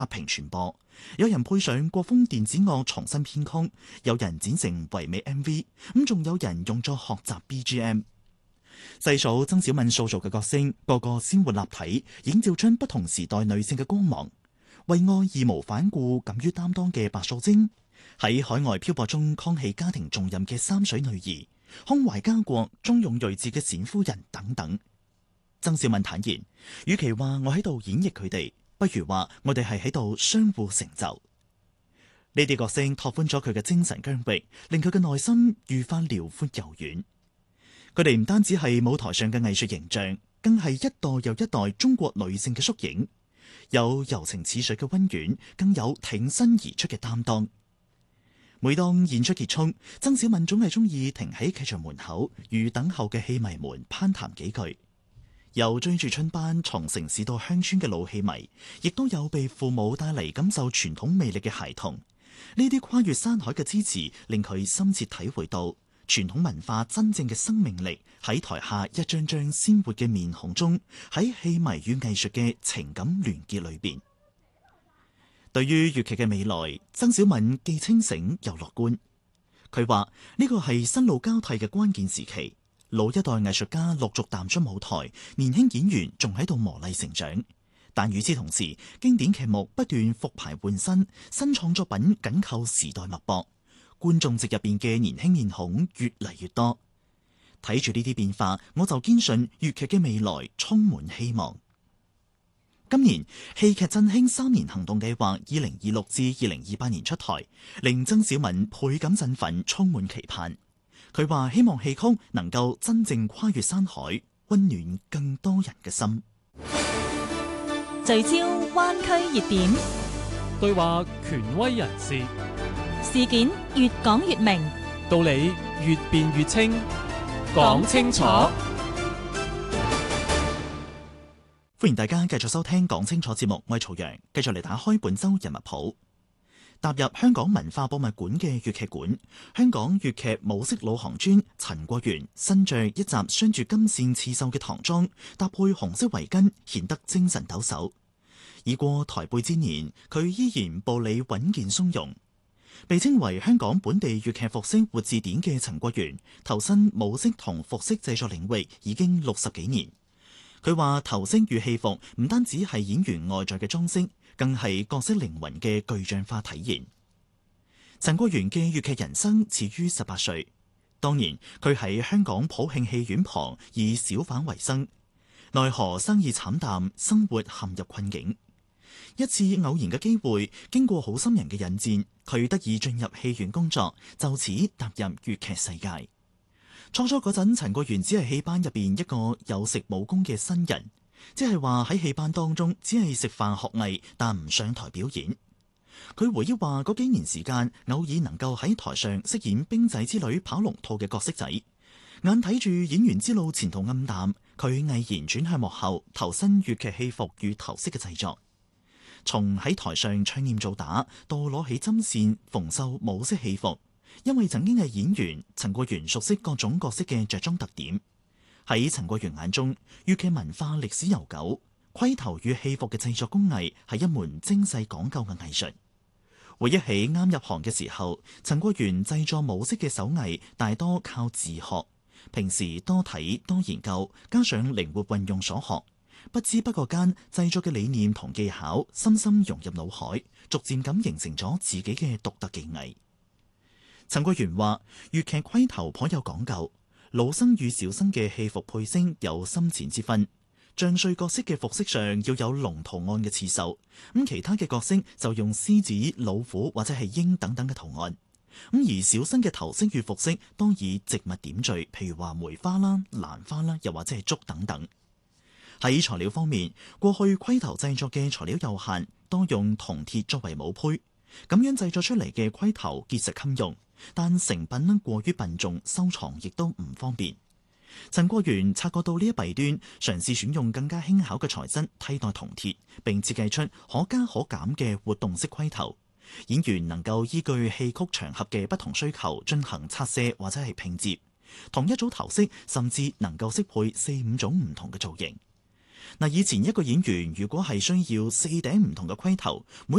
壓屏傳播，有人配上國風電子樂重新編曲，有人剪成唯美 MV， 咁仲有人用作學習 BGM。細數曾小敏塑造嘅角色，個個鮮活立體，映照出不同時代女性嘅光芒。為愛義無反顧、敢於擔當嘅白素貞，喺海外漂泊中扛起家庭重任嘅三水女兒，胸懷家國、忠勇睿智嘅冼夫人等等。曾小敏坦言，與其話我喺度演繹佢哋，不如話我哋係喺度相互成就。呢啲角色拓寬咗佢嘅精神疆域，令佢嘅內心愈發遼闊柔軟。佢哋唔單止係舞台上嘅藝術形象，更係一代又一代中國女性嘅縮影，有柔情似水嘅溫婉，更有挺身而出嘅擔當。每當演出結束，曾小敏總係中意停喺劇場門口，與等候嘅戲迷們攀談幾句。有追住春班從城市到鄉村嘅老戲迷，亦都有被父母帶嚟感受傳統魅力嘅孩童。呢啲跨越山海嘅支持，令佢深切體會到傳統文化真正嘅生命力喺台下一張張鮮活嘅面孔中，喺戲迷與藝術嘅情感聯結裏邊。對於粵劇嘅未來，曾小敏既清醒又樂觀。佢話呢個係新老交替嘅關鍵時期。老一代藝術家陸續淡出舞台，年輕演員仲喺度磨礪成長。但與此同時，經典劇目不斷復排換新，新創作品緊扣時代脈搏，觀眾席入邊嘅年輕面孔越嚟越多。睇住呢啲變化，我就堅信粵劇嘅未來充滿希望。今年戲劇振興3年行動計劃2026至2028年出台，令曾小敏倍感振奮，充滿期盼。佢話希望戲曲能夠真正跨越山海，溫暖更多人嘅心。 聚焦灣區熱點， 對話權威人士， 事件越講越明， 道理越辯越清，講清楚。 歡迎大家繼續收聽講清楚節目，我係曹陽，繼續嚟打開本周人物譜。踏入香港文化博物館嘅粵劇館，香港粵劇武式老行專陳國元身着一襲鑲住金線刺繡嘅唐裝，搭配紅色圍巾，顯得精神抖擻。已過台背之年，佢依然步履穩健從容。被稱為香港本地粵劇服飾活字典嘅陳國元，投身武式同服飾製作領域已經60幾年。佢話頭飾與戲服唔單止係演員外在嘅裝飾，更係角色靈魂嘅具象化體現。陳國元嘅粵劇人生始於18歲，當年佢喺香港普慶戲院旁以小販為生，奈何生意慘淡，生活陷入困境。一次偶然嘅機會，經過好心人嘅引薦，佢得以進入戲院工作，就此踏入粵劇世界。初嗰陣，陳國元只係戲班入邊一個有食武功嘅新人，即係話喺戲班當中只係食飯學藝，但唔上台表演。佢回憶話嗰幾年時間，偶爾能夠喺台上飾演兵仔之女跑龍套嘅角色仔，眼睇住演員之路前途暗淡，佢毅然轉向幕後，投身粵劇戲服與頭飾嘅製作。從喺台上唱念做打，到攞起針線縫繡武式戲服。因為曾經係演員，陳國元熟悉各種角色嘅着裝特點。喺陳國元眼中，粵劇文化歷史悠久，盔頭與戲服嘅製作工藝係一門精細講究嘅藝術。回憶起啱入行嘅時候，陳國元製作武式嘅手藝大多靠自學，平時多睇多研究，加上靈活運用所學，不知不覺間製作嘅理念同技巧深深融入腦海，逐漸咁形成咗自己嘅獨特技藝。陳國元話：粵劇盔頭頗有講究，老生與小生嘅戲服配飾有深淺之分。將帥角色嘅服飾上要有龍圖案嘅刺繡，咁其他嘅角色就用獅子、老虎或者係鷹等等嘅圖案。咁而小生嘅頭飾與服飾當以植物點綴，譬如話梅花啦、蘭花啦，又或者係竹等等。喺材料方面，過去盔頭製作嘅材料有限，多用銅鐵作為武胚，咁樣製作出嚟嘅盔頭結實襟用。但成品呢過於笨重，收藏亦都唔方便。陳國元察覺到呢一弊端，嘗試選用更加輕巧嘅材質替代銅鐵，並設計出可加可減嘅活動式盔頭。演員能夠依據戲曲場合嘅不同需求進行拆卸或者係拼接。同一組頭飾甚至能夠適配4-5種唔同嘅造型。 嗱，以前一個演員如果係需要4頂唔同嘅盔頭，每